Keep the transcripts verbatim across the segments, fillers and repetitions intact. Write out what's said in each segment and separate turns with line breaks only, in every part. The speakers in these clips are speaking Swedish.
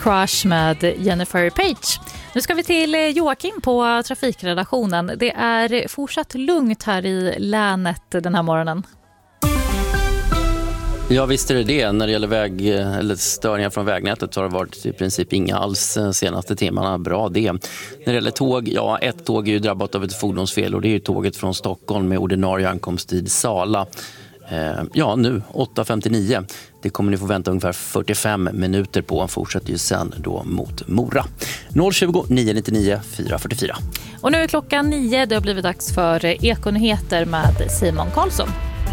Crush med Jennifer Page. Nu ska vi till Joakim på trafikredaktionen. Det är fortsatt lugnt här i länet den här morgonen.
Ja, visst är det det. När det gäller väg, eller störningar från vägnätet så har det varit i princip inga alls de senaste timmarna. Bra det. När det gäller tåg, ja, ett tåg är ju drabbat av ett fordonsfel och det är ju tåget från Stockholm med ordinarie ankomsttid Sala. Eh, ja, nu åtta femtionio. Det kommer ni få vänta ungefär fyrtiofem minuter på. Han fortsätter ju sen då mot Mora. noll tjugo, nio nittionio, fyra fyrtiofyra.
Och nu är klockan nio. Det har blivit dags för Ekonyheter med Simon Karlsson.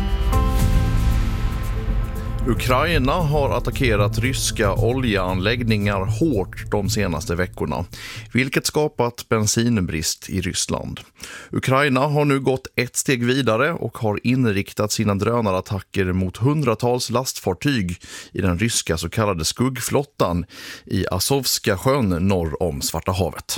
Ukraina har attackerat ryska oljeanläggningar hårt de senaste veckorna, vilket skapat bensinbrist i Ryssland. Ukraina har nu gått ett steg vidare och har inriktat sina drönarattacker mot hundratals lastfartyg i den ryska så kallade skuggflottan i Azovska sjön norr om Svarta havet.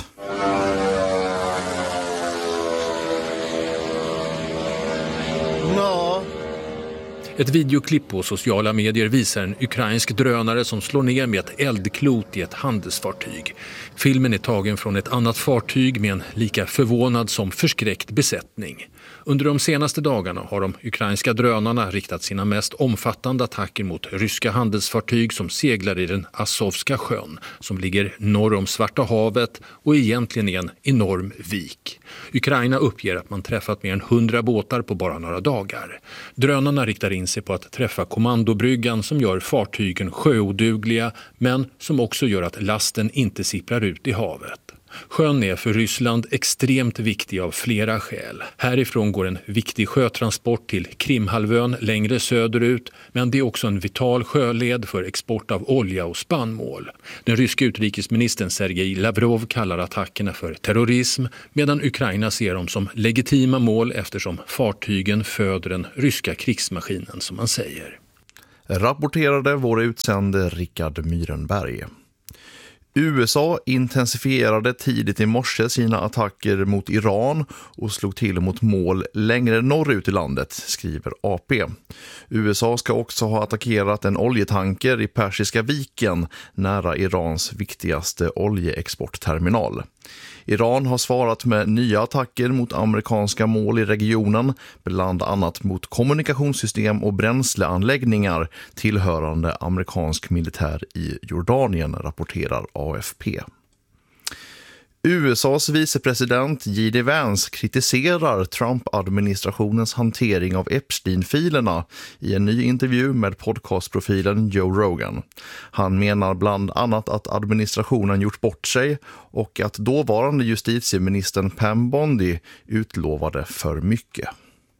Ja. Ett videoklipp på sociala medier visar en ukrainsk drönare som slår ner med ett eldklot i ett handelsfartyg. Filmen är tagen från ett annat fartyg med en lika förvånad som förskräckt besättning. Under de senaste dagarna har de ukrainska drönarna riktat sina mest omfattande attacker mot ryska handelsfartyg som seglar i den Azovska sjön som ligger norr om Svarta havet och egentligen är en enorm vik. Ukraina uppger att man träffat mer än hundra båtar på bara några dagar. Drönarna riktar in sig på att träffa kommandobryggan som gör fartygen sjöodugliga men som också gör att lasten inte sipprar ut i havet. Sjön är för Ryssland extremt viktig av flera skäl. Härifrån går en viktig sjötransport till Krimhalvön längre söderut, men det är också en vital sjöled för export av olja och spannmål. Den ryska utrikesministern Sergej Lavrov kallar attackerna för terrorism, medan Ukraina ser dem som legitima mål eftersom fartygen föder den ryska krigsmaskinen, som man säger.
Rapporterade vår utsände Rickard Myrenberg. U S A intensifierade tidigt i morse sina attacker mot Iran och slog till mot mål längre norrut i landet, skriver A P. U S A ska också ha attackerat en oljetanker i Persiska viken nära Irans viktigaste oljeexportterminal. Iran har svarat med nya attacker mot amerikanska mål i regionen, bland annat mot kommunikationssystem och bränsleanläggningar tillhörande amerikansk militär i Jordanien, rapporterar A F P. U S A:s vicepresident J D Vance kritiserar Trump-administrationens hantering av Epstein-filerna i en ny intervju med podcastprofilen Joe Rogan. Han menar bland annat att administrationen gjort bort sig och att dåvarande justitieministern Pam Bondi utlovade för mycket.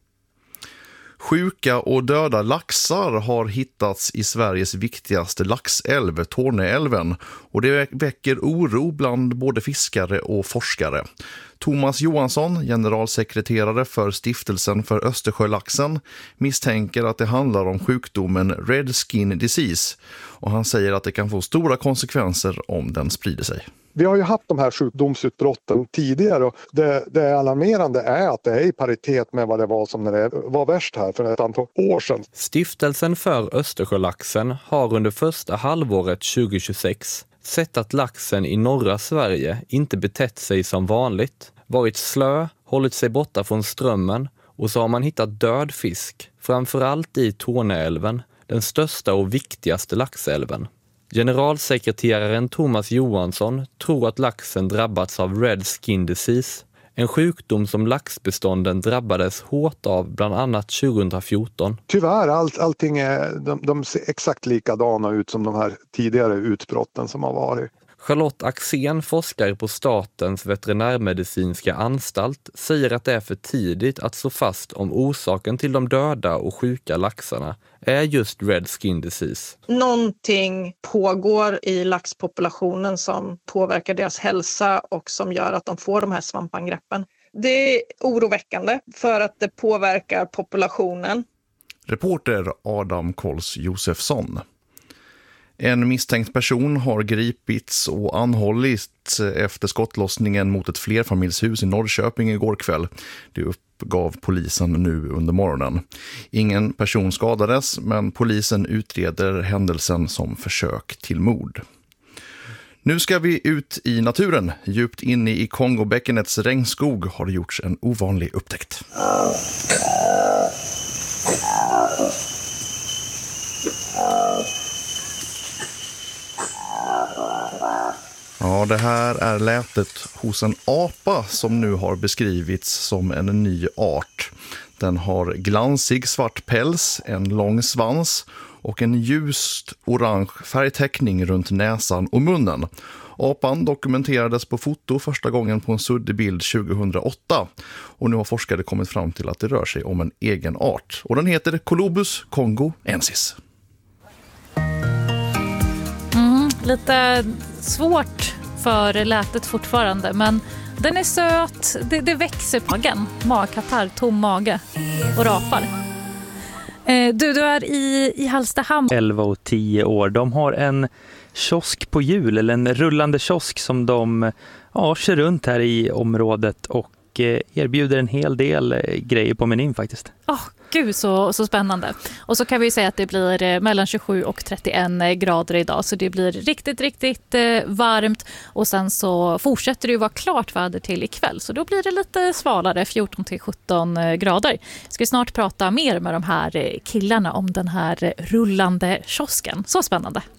Sjuka och döda laxar har hittats i Sveriges viktigaste laxälv, Torneälven, och det väcker oro bland både fiskare och forskare. Thomas Johansson, generalsekreterare för Stiftelsen för Östersjölaxen, misstänker att det handlar om sjukdomen Red Skin Disease, och han säger att det kan få stora konsekvenser om den sprider sig.
Vi har ju haft de här sjukdomsutbrotten tidigare och det, det alarmerande är att det är i paritet med vad det var som när det var värst här för ett antal år sedan.
Stiftelsen för Östersjölaxen har under första halvåret tjugohundratjugosex sett att laxen i norra Sverige inte betett sig som vanligt, varit slö, hållit sig borta från strömmen och så har man hittat död fisk, framförallt i Torneälven, den största och viktigaste laxälven. Generalsekreteraren Thomas Johansson tror att laxen drabbats av Red Skin Disease, en sjukdom som laxbestånden drabbades hårt av bland annat tjugohundrafjorton.
Tyvärr, all, allting är, de, de ser exakt likadana ut som de här tidigare utbrotten som har varit.
Charlotte Axén, forskare på Statens veterinärmedicinska anstalt, säger att det är för tidigt att slå fast om orsaken till de döda och sjuka laxarna är just Red Skin Disease.
Någonting pågår i laxpopulationen som påverkar deras hälsa och som gör att de får de här svampangreppen. Det är oroväckande för att det påverkar populationen.
Reporter Adam Kols Josefsson. En misstänkt person har gripits och anhållits efter skottlossningen mot ett flerfamiljshus i Norrköping igår kväll. Det uppgav polisen nu under morgonen. Ingen person skadades, men polisen utreder händelsen som försök till mord. Nu ska vi ut i naturen. Djupt inne i Kongobäckenets regnskog har det gjorts en ovanlig upptäckt. Ja, det här är lätet hos en apa som nu har beskrivits som en ny art. Den har glansig svart päls, en lång svans och en ljust orange färgteckning runt näsan och munnen. Apan dokumenterades på foto första gången på en suddig bild tjugohundraåtta och nu har forskare kommit fram till att det rör sig om en egen art. Och den heter Colobus congoensis.
Mm, lite svårt för lätet fortfarande, men den är söt, det, det växer på magen, magkatarr, tom mage och rapar. Eh, du, du är i, i Hallstahammar.
elva och tio år. De har en kiosk på hjul, eller en rullande kiosk som de ja, kör runt här i området och eh, erbjuder en hel del eh, grejer på menyn faktiskt.
Oh, gud, så, så spännande. Och så kan vi säga att det blir eh, mellan tjugosju och trettioen grader idag, så det blir riktigt, riktigt eh, varmt. Och sen så fortsätter det ju vara klart väder till ikväll, så då blir det lite svalare, fjorton till sjutton grader. Ska vi snart prata mer med de här killarna om den här rullande kiosken. Så spännande.